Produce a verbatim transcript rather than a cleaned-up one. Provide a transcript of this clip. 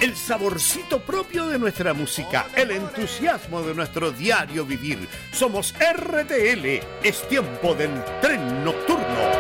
El saborcito propio de nuestra música, el entusiasmo de nuestro diario vivir. Somos R T L, es tiempo del tren nocturno.